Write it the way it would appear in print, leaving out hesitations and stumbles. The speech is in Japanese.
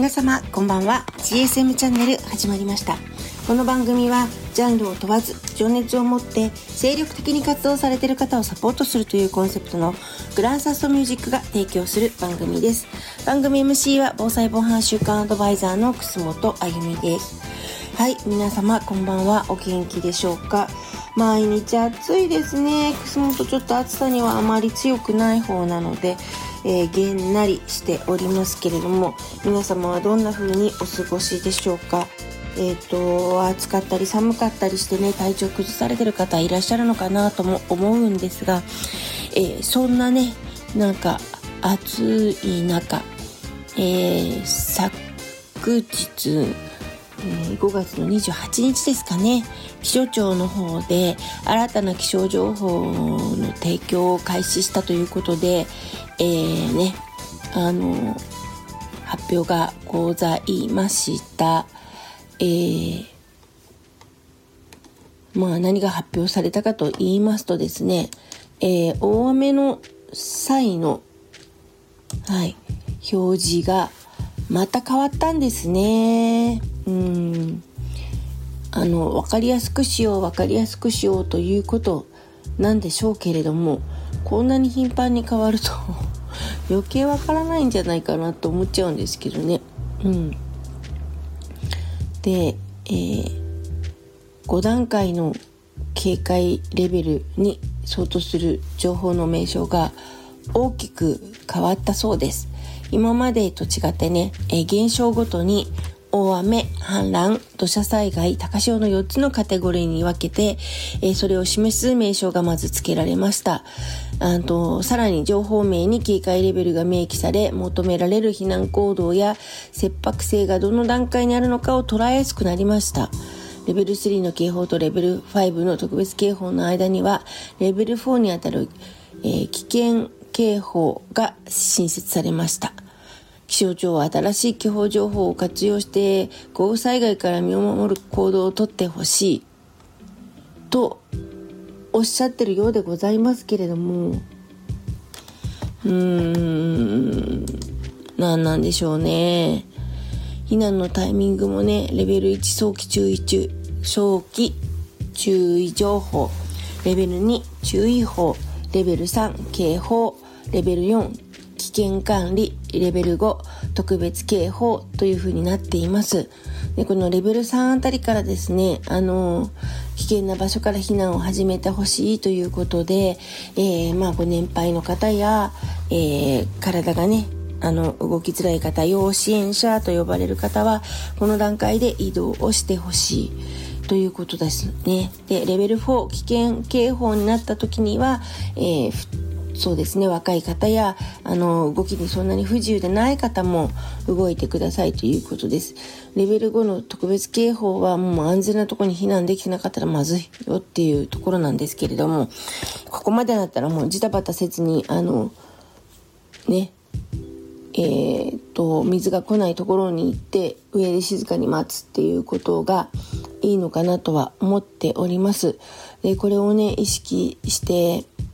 皆様こんばんは。 GSM チャンネル始まりました。この番組はジャンルを問わず情熱を持って精力的に活動されている方をサポートするというコンセプトのグランサストミュージックが提供する番組です。番組 MC は防災防犯週間アドバイザーの楠本あゆみです。はい、皆様こんばんは。お元気でしょうか。毎日暑いですね。楠本ちょっと暑さにはあまり強くない方なのでげんなりしておりますけれども、皆様はどんな風にお過ごしでしょうか。暑かったり寒かったりしてね、体調崩されてる方いらっしゃるのかなとも思うんですが、そんなね、なんか暑い中、昨日5月の28日ですかね、気象庁の方で新たな気象情報の提供を開始したということで、発表がございました。何が発表されたかと言いますとですね、大雨の際の、表示がまた変わったんですね。分かりやすくしようということなんでしょうけれども、こんなに頻繁に変わると余計わからないんじゃないかなと思っちゃうんですけどね。で、5段階の警戒レベルに相当する情報の名称が大きく変わったそうです。今までと違ってね、現象ごとに大雨、氾濫、土砂災害、高潮の4つのカテゴリーに分けて、それを示す名称がまず付けられました。さらに情報名に警戒レベルが明記され、求められる避難行動や切迫性がどの段階にあるのかを捉えやすくなりました。レベル3の警報とレベル5の特別警報の間には、レベル4にあたる、危険警報が新設されました。気象庁は新しい気象情報を活用して豪雨災害から身を守る行動をとってほしいとおっしゃってるようでございますけれども、なんでしょうね。避難のタイミングもね、レベル1早期注意情報、レベル2注意報、レベル3警報、レベル4危険管理、レベル5特別警報という風になっています。で、このレベル3あたりからですね、危険な場所から避難を始めてほしいということで、ご年配の方や、体がね、動きづらい方、要支援者と呼ばれる方はこの段階で移動をしてほしいということですね。で、レベル4危険警報になった時には、そうですね、若い方や動きにそんなに不自由でない方も動いてくださいということです。レベル5の特別警報はもう安全なところに避難できてなかったらまずいよっていうところなんですけれども、ここまでだったらもうジタバタせずに水が来ないところに行って上で静かに待つっていうことがいいのかなとは思っております。で、これをね意識して